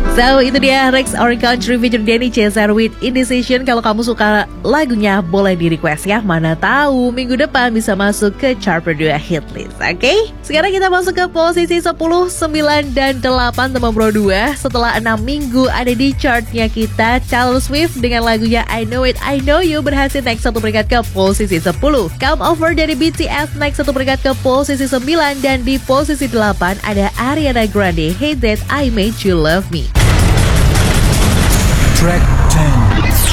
So, itu dia Rex Our Country feature Danny Cesar with Indecision. Kalau kamu suka lagunya, boleh di request ya. Mana tahu minggu depan bisa masuk ke chart berdua hit list, oke? Sekarang kita masuk ke posisi 10, 9, dan 8 teman Bro 2. Setelah 6 minggu ada di chartnya kita, Taylor Swift dengan lagunya I Know It, I Know You berhasil naik 1 peringkat ke posisi 10. Come Over dari BTS naik 1 peringkat ke posisi 9. Dan di posisi 8 ada Ariana Grande, Hate That I Made You Love Me. Track